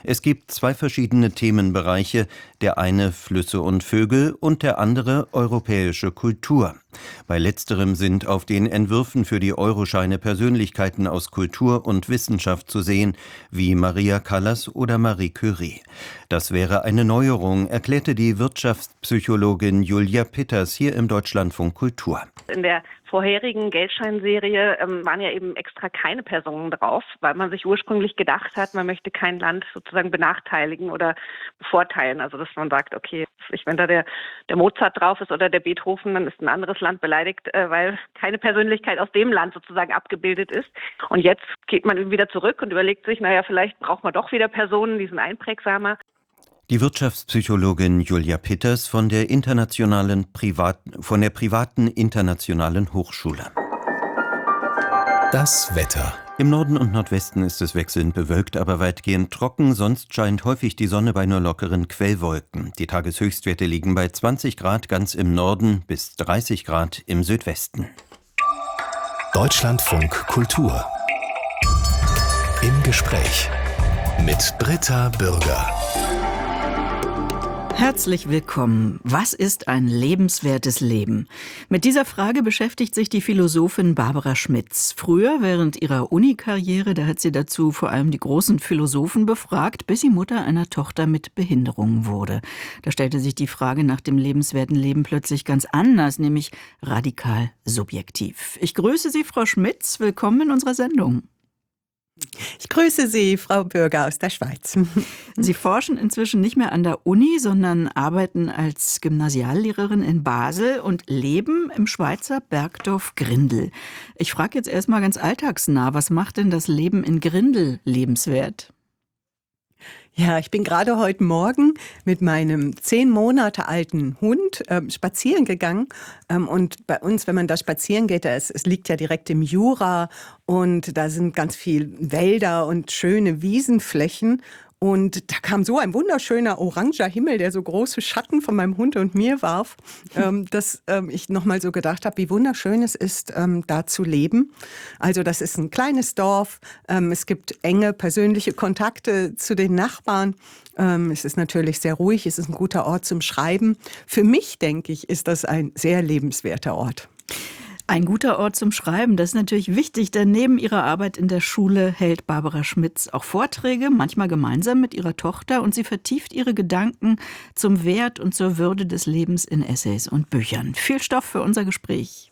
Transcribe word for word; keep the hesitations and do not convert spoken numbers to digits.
Es gibt zwei verschiedene Themenbereiche, der eine Flüsse und Vögel und der andere europäische Kultur. Bei letzterem sind auf den Entwürfen für die Euroscheine Persönlichkeiten aus Kultur und Wissenschaft zu sehen, wie Maria Callas oder Marie Curie. Das wäre eine Neuerung, erklärte die Wirtschaftspsychologin Julia Pitters hier im Deutschlandfunk Kultur. In der vorherigen Geldscheinserie ähm, waren ja eben extra keine Personen drauf, weil man sich ursprünglich gedacht hat, man möchte kein Land sozusagen benachteiligen oder bevorteilen. Also dass man sagt, okay, wenn da der, der Mozart drauf ist oder der Beethoven, dann ist ein anderes Land beleidigt, äh, weil keine Persönlichkeit aus dem Land sozusagen abgebildet ist. Und jetzt geht man eben wieder zurück und überlegt sich, naja, vielleicht braucht man doch wieder Personen, die sind einprägsamer. Die Wirtschaftspsychologin Julia Pitters von der internationalen Privat, von der privaten Internationalen Hochschule. Das Wetter. Im Norden und Nordwesten ist es wechselnd bewölkt, aber weitgehend trocken. Sonst scheint häufig die Sonne bei nur lockeren Quellwolken. Die Tageshöchstwerte liegen bei zwanzig Grad ganz im Norden bis dreißig Grad im Südwesten. Deutschlandfunk Kultur. Im Gespräch mit Britta Bürger. Herzlich willkommen. Was ist ein lebenswertes Leben? Mit dieser Frage beschäftigt sich die Philosophin Barbara Schmitz. Früher, während ihrer Uni-Karriere, da hat sie dazu vor allem die großen Philosophen befragt, bis sie Mutter einer Tochter mit Behinderungen wurde. Da stellte sich die Frage nach dem lebenswerten Leben plötzlich ganz anders, nämlich radikal subjektiv. Ich grüße Sie, Frau Schmitz. Willkommen in unserer Sendung. Ich grüße Sie, Frau Bürger aus der Schweiz. Sie forschen inzwischen nicht mehr an der Uni, sondern arbeiten als Gymnasiallehrerin in Basel und leben im Schweizer Bergdorf Grindel. Ich frage jetzt erstmal ganz alltagsnah, was macht denn das Leben in Grindel lebenswert? Ja, ich bin gerade heute Morgen mit meinem zehn Monate alten Hund ähm, spazieren gegangen. Ähm, und bei uns, wenn man da spazieren geht, da ist, es liegt ja direkt im Jura und da sind ganz viel Wälder und schöne Wiesenflächen. Und da kam so ein wunderschöner oranger Himmel, der so große Schatten von meinem Hund und mir warf, ähm, dass ähm, ich nochmal so gedacht habe, wie wunderschön es ist, ähm, da zu leben. Also das ist ein kleines Dorf, ähm, es gibt enge persönliche Kontakte zu den Nachbarn. Ähm, es ist natürlich sehr ruhig, es ist ein guter Ort zum Schreiben. Für mich, denke ich, ist das ein sehr lebenswerter Ort. Ein guter Ort zum Schreiben, das ist natürlich wichtig, denn neben ihrer Arbeit in der Schule hält Barbara Schmitz auch Vorträge, manchmal gemeinsam mit ihrer Tochter, und sie vertieft ihre Gedanken zum Wert und zur Würde des Lebens in Essays und Büchern. Viel Stoff für unser Gespräch.